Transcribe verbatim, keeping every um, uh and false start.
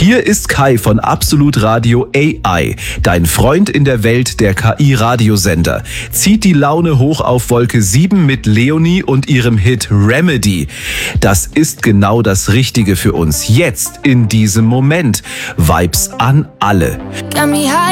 Hier ist Kai von Absolut Radio A I, dein Freund in der Welt der K I-Radiosender. Zieht die Laune hoch auf Wolke sieben mit Leonie und ihrem Hit Remedy. Das ist genau das Richtige für uns, jetzt in diesem Moment. Vibes an alle.